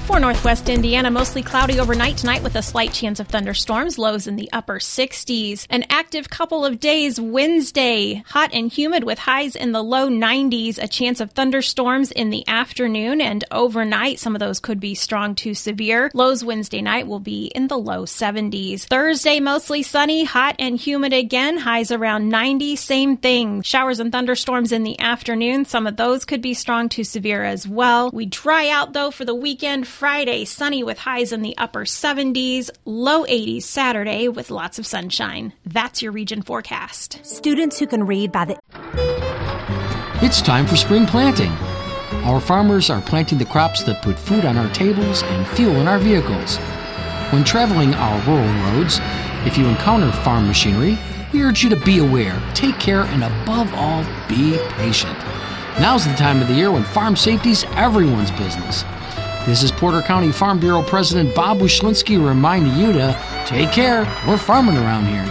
For Northwest Indiana, mostly cloudy overnight tonight with a slight chance of thunderstorms, lows in the upper 60s. An active couple of days Wednesday, hot and humid with highs in the low 90s, a chance of thunderstorms in the afternoon and overnight. Some of those could be strong to severe. Lows Wednesday night will be in the low 70s. Thursday, mostly sunny, hot and humid again, highs around 90, same thing. Showers and thunderstorms in the afternoon. Some of those could be strong to severe as well. We dry out though for the weekend. Friday, sunny with highs in the upper 70s, low 80s Saturday with lots of sunshine. That's your region forecast. Students who can read by the... It's time for spring planting. Our farmers are planting the crops that put food on our tables and fuel in our vehicles. When traveling our rural roads, if you encounter farm machinery, we urge you to be aware, take care, and above all, be patient. Now's the time of the year when farm safety's everyone's business. This is Porter County Farm Bureau President Bob Wyszynski reminding you to take care. We're farming around here.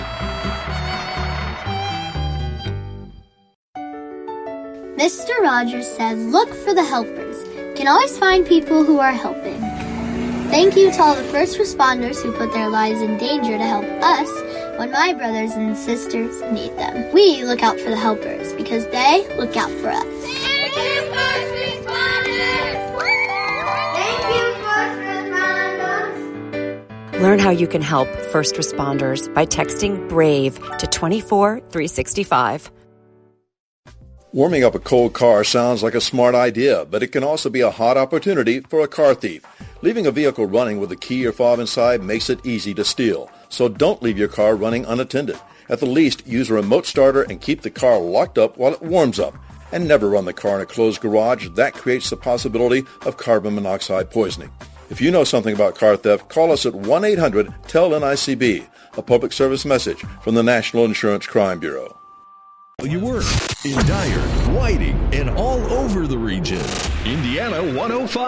Mr. Rogers said, look for the helpers. You can always find people who are helping. Thank you to all the first responders who put their lives in danger to help us when my brothers and sisters need them. We look out for the helpers because they look out for us. Thank you, first responders! Learn how you can help first responders by texting BRAVE to 24365. Warming up a cold car sounds like a smart idea, but it can also be a hot opportunity for a car thief. Leaving a vehicle running with a key or fob inside makes it easy to steal. So don't leave your car running unattended. At the least, use a remote starter and keep the car locked up while it warms up. And never run the car in a closed garage. That creates the possibility of carbon monoxide poisoning. If you know something about car theft, call us at 1-800-TEL-NICB, a public service message from the National Insurance Crime Bureau. You work in Dyer, Whiting, and all over the region. Indiana 105.